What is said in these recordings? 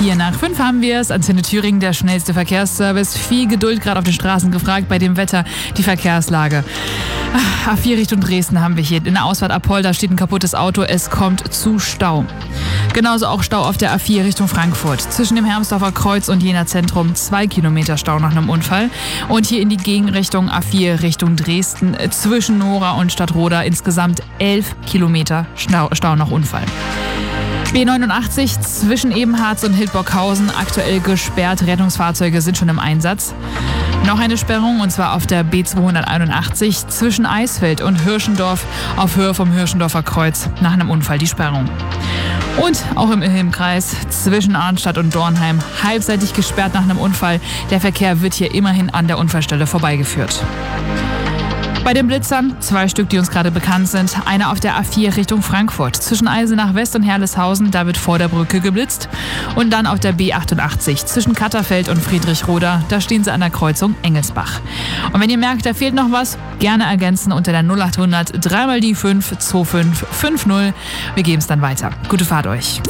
nach 5 haben wir es. Antenne Thüringen, der schnellste Verkehrsservice. Viel Geduld gerade auf den Straßen gefragt bei dem Wetter. Die Verkehrslage. A4 Richtung Dresden haben wir hier. In der Ausfahrt Apolda steht ein kaputtes Auto. Es kommt zu Stau. Genauso auch Stau auf der A4 Richtung Frankfurt. Zwischen dem Hermsdorfer Kreuz und Jena Zentrum 2 Kilometer Stau nach einem Unfall. Und hier in die Gegenrichtung A4 Richtung Dresden zwischen Nora und Stadtroda insgesamt 11 Kilometer Stau nach Unfall. B89 zwischen Ebenharz und Hildburghausen aktuell gesperrt. Rettungsfahrzeuge sind schon im Einsatz. Noch eine Sperrung, und zwar auf der B281 zwischen Eisfeld und Hirschendorf auf Höhe vom Hirschendorfer Kreuz. Nach einem Unfall die Sperrung. Und auch im Ilm-Kreis zwischen Arnstadt und Dornheim halbseitig gesperrt nach einem Unfall. Der Verkehr wird hier immerhin an der Unfallstelle vorbeigeführt. Bei den Blitzern 2 Stück, die uns gerade bekannt sind. Einer auf der A4 Richtung Frankfurt. Zwischen Eisenach West und Herleshausen, da wird vor der Brücke geblitzt. Und dann auf der B88 zwischen Katterfeld und Friedrichroda, da stehen sie an der Kreuzung Engelsbach. Und wenn ihr merkt, da fehlt noch was, gerne ergänzen unter der 0800 3 die 5 2550. Wir geben es dann weiter. Gute Fahrt euch.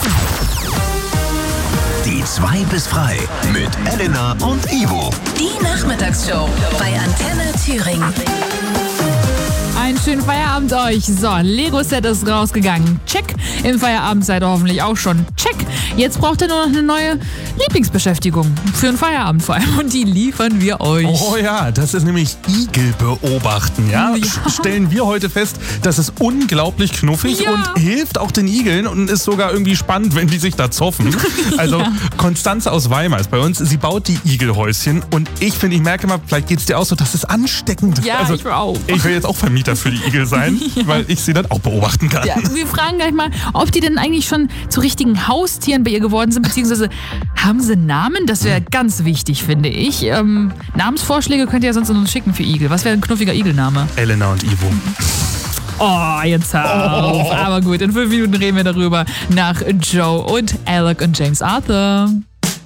Die 2 bis frei mit Elena und Ivo. Die Nachmittagsshow bei Antenne Thüringen. Einen schönen Feierabend euch. So, Lego-Set ist rausgegangen. Check. Im Feierabend seid ihr hoffentlich auch schon. Check. Jetzt braucht ihr nur noch eine neue Lieblingsbeschäftigung. Für den Feierabend vor allem. Und die liefern wir euch. Oh ja, das ist nämlich Igel beobachten. Ja? Stellen wir heute fest, das ist unglaublich knuffig und hilft auch den Igeln und ist sogar irgendwie spannend, wenn die sich da zoffen. Also Konstanze aus Weimar ist bei uns. Sie baut die Igelhäuschen und ich merke mal, vielleicht geht es dir auch so, das ist ansteckend. Ja, also, ich will auch. Ich will jetzt auch Vermieter für die Igel sein, weil ich sie dann auch beobachten kann. Ja, wir fragen gleich mal, ob die denn eigentlich schon zu richtigen Haustieren bei ihr geworden sind, beziehungsweise haben sie Namen? Das wäre ganz wichtig, finde ich. Namensvorschläge könnt ihr ja sonst uns schicken für Igel. Was wäre ein knuffiger Igelname? Elena und Ivo. Oh, jetzt hör auf. Aber gut, in 5 Minuten reden wir darüber nach Joe und Alec und James Arthur.